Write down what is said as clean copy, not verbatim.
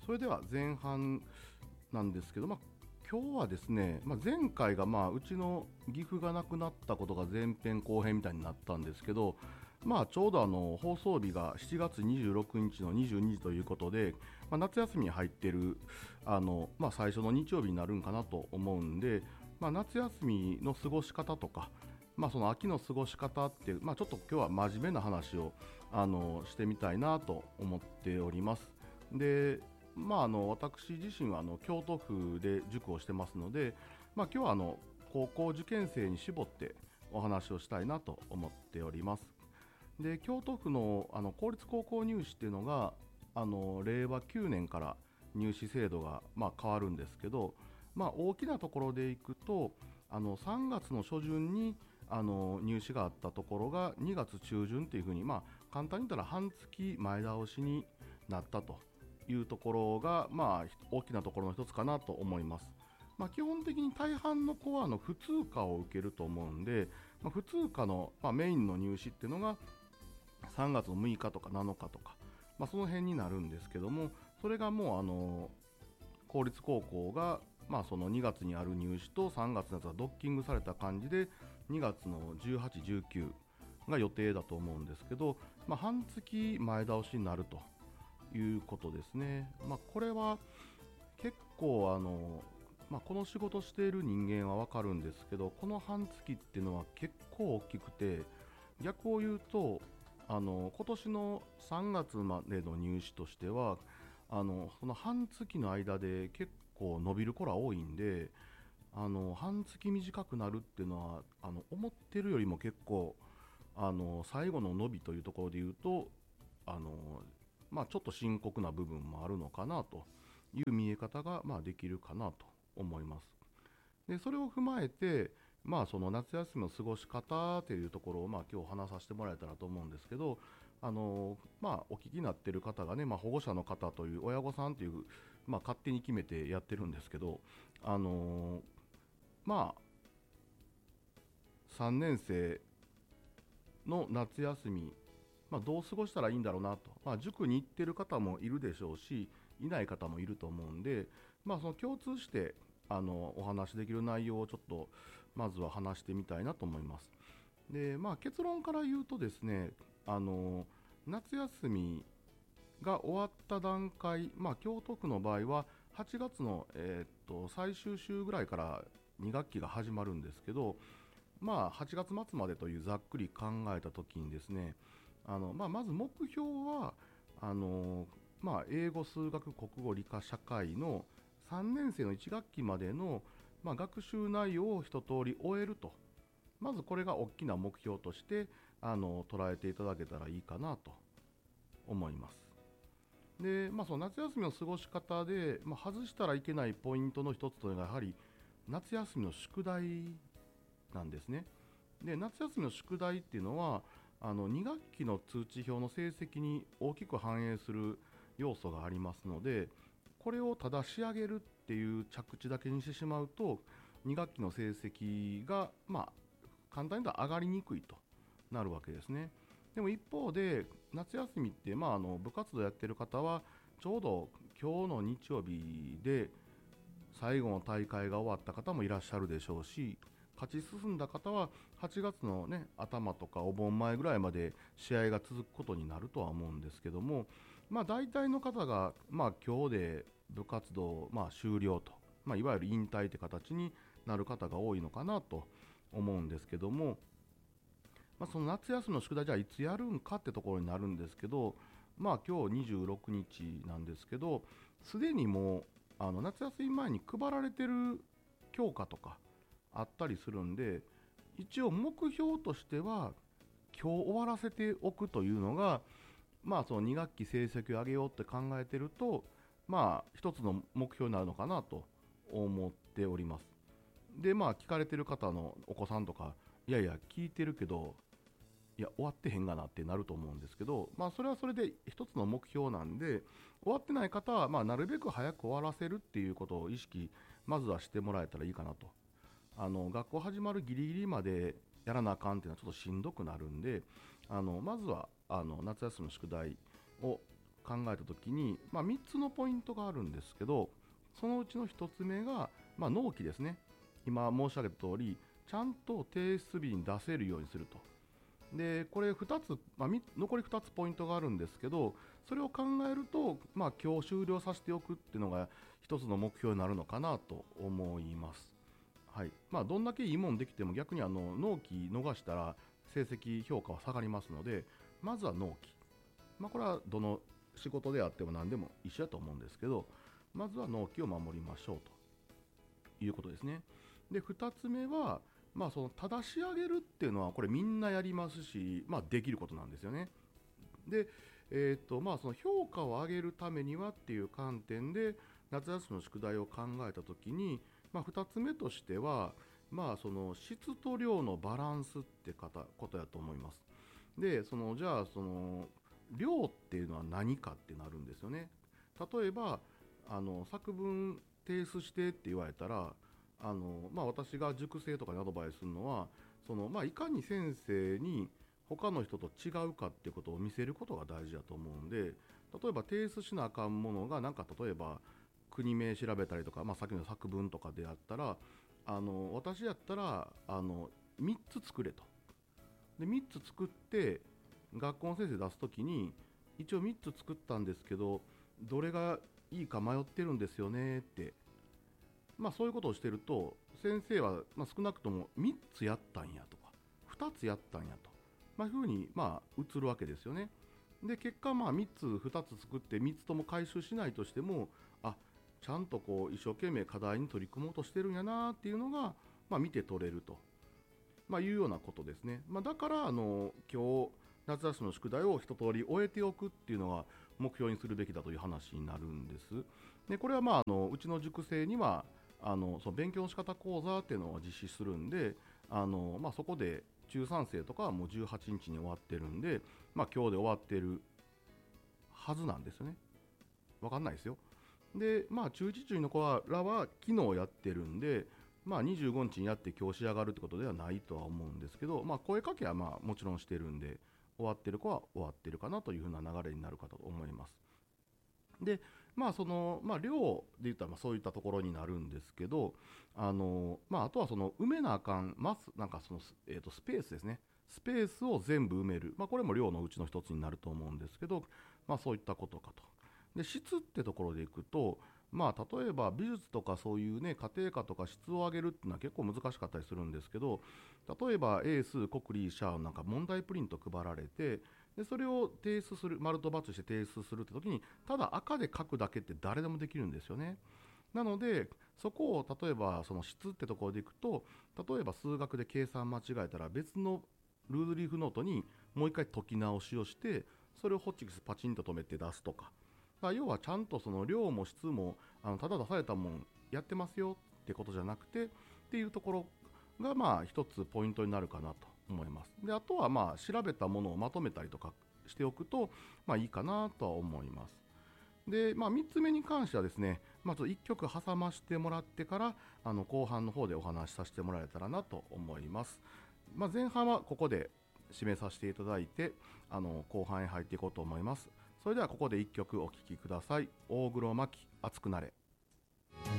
それでは前半なんですけど、今日はですね、前回がうちの岐阜がなくなったことが前編後編みたいになったんですけど、ちょうど放送日が7月26日の22時ということで、夏休みに入っている最初の日曜日になるんかなと思うんで、夏休みの過ごし方とか、その秋の過ごし方って、ちょっと今日は真面目な話をしてみたいなと思っております。で、私自身は京都府で塾をしてますので、今日は高校受験生に絞ってお話をしたいなと思っております。で、京都府の公立高校入試っていうのが令和9年から入試制度が変わるんですけど、大きなところでいくと3月の初旬に入試があったところが2月中旬っていうふうに、簡単に言ったら半月前倒しになったというところが、大きなところの一つかなと思います。基本的に大半の子は普通科を受けると思うんで、普通科の、メインの入試っていうのが3月の6日とか7日とか、その辺になるんですけども、それがもう公立高校が、その2月にある入試と3月のやつがドッキングされた感じで2月の18、19が予定だと思うんですけど、半月前倒しになるということですね。これは結構この仕事している人間はわかるんですけど、この半月っていうのは結構大きくて、逆を言うと今年の3月までの入試としてはその半月の間で結構伸びる子ら多いんで、半月短くなるっていうのは思ってるよりも結構最後の伸びというところで言うとちょっと深刻な部分もあるのかなという見え方ができるかなと思います。でそれを踏まえて、その夏休みの過ごし方というところを、今日話させてもらえたらと思うんですけど、お聞きになっている方がね、保護者の方という親御さんという、勝手に決めてやってるんですけど、3年生の夏休み、どう過ごしたらいいんだろうなと、塾に行ってる方もいるでしょうし、いない方もいると思うんで、その共通してお話しできる内容をちょっとまずは話してみたいなと思います。で、結論から言うとですね、夏休みが終わった段階、京都府の場合は8月の、最終週ぐらいから2学期が始まるんですけど、8月末までというざっくり考えたときにですね、まず目標は英語、数学、国語、理科、社会の3年生の1学期までの、学習内容を一通り終えると、まずこれが大きな目標として捉えていただけたらいいかなと思います。で、その夏休みの過ごし方で、外したらいけないポイントの一つというのがやはり夏休みの宿題なんですね。で、夏休みの宿題っていうのは2学期の通知表の成績に大きく反映する要素がありますので、これをただ仕上げるっていう着地だけにしてしまうと2学期の成績が簡単に言うと上がりにくいとなるわけですね。でも一方で夏休みって、部活動やってる方はちょうど今日の日曜日で最後の大会が終わった方もいらっしゃるでしょうし、勝ち進んだ方は8月の、頭とかお盆前ぐらいまで試合が続くことになるとは思うんですけども、大体の方が、今日で部活動、終了と、いわゆる引退って形になる方が多いのかなと思うんですけども、その夏休みの宿題じゃあいつやるんかってところになるんですけど、今日26日なんですけど、すでにもう夏休み前に配られてる教科とかあったりするんで、一応目標としては今日終わらせておくというのが、その2学期成績を上げようって考えてると、一つの目標になるのかなと思っております。で、聞かれてる方のお子さんとか、いやいや聞いてるけど、いや終わってへんがなってなると思うんですけど、それはそれで一つの目標なんで、終わってない方はなるべく早く終わらせるっていうことを意識まずはしてもらえたらいいかなと。学校始まるギリギリまでやらなあかんっていうのはちょっとしんどくなるんで、まずは夏休みの宿題を考えた時に、3つのポイントがあるんですけど、そのうちの1つ目が、納期ですね。今申し上げた通り、ちゃんと提出日に出せるようにすると。でこれ2つ、残り2つポイントがあるんですけど、それを考えると、今日終了させておくっていうのが一つの目標になるのかなと思います。はい。どんだけいいもんできても逆に納期逃したら成績評価は下がりますので、まずは納期。これはどの仕事であっても何でも一緒だと思うんですけど、まずは納期を守りましょうということですね。で、2つ目は、その正し上げるっていうのはこれみんなやりますし、できることなんですよね。で、その評価を上げるためにはっていう観点で夏休みの宿題を考えたときに、2つ目としては、その質と量のバランスってことやと思います。で、じゃあ量っていうのは何かってなるんですよね。例えば作文提出してって言われたら、私が塾生とかにアドバイスするのは、いかに先生に他の人と違うかっていうことを見せることが大事だと思うんで、例えば提出しなあかんものが例えば国名調べたりとか、さっきの作文とかであったら、私やったら3つ作れと。で3つ作って学校の先生出すときに、一応3つ作ったんですけどどれがいいか迷ってるんですよねって、そういうことをしてると先生は、少なくとも3つやったんやとか2つやったんやと、いうふうに映るわけですよね。で結果3つ2つ作って3つとも回収しないとしても、ちゃんと一生懸命課題に取り組もうとしてるんやなっていうのが、見て取れると、いうようなことですね。だから今日夏休みの宿題を一通り終えておくっていうのが目標にするべきだという話になるんです。でこれはうちの塾生にはその勉強の仕方講座っていうのを実施するんで、そこで中3生とかはもう18日に終わってるんで、今日で終わってるはずなんですよね。わかんないですよ。で中1中の子らは昨日やってるんで、25日にやって今日仕上がるってことではないとは思うんですけど、声かけはもちろんしてるんで、終わってる子は終わってるかなというふうな流れになるかと思います。で量で言ったらそういったところになるんですけど、あとは埋めなあかんスペースですね。スペースを全部埋める、これも量のうちの一つになると思うんですけど、そういったことかと。で質ってところでいくと、例えば美術とかそういうね、家庭科とか質を上げるっていうのは結構難しかったりするんですけど、例えば英数国理社なんか問題プリント配られて、でそれを提出する、丸と×して提出するって時にただ赤で書くだけって誰でもできるんですよね。なのでそこを例えばその質ってところでいくと、例えば数学で計算間違えたら別のルーズリーフノートにもう一回解き直しをして、それをホッチキスパチンと止めて出すとか、要はちゃんとその量も質もただ出されたもんやってますよってことじゃなくてっていうところが一つポイントになるかなと思います。であとは調べたものをまとめたりとかしておくといいかなとは思います。で、3つ目に関してはですね、まず1曲挟ましてもらってから後半の方でお話しさせてもらえたらなと思います。前半はここで締めさせていただいて後半へ入っていこうと思います。それではここで1曲お聴きください。大黒摩季熱くなれ。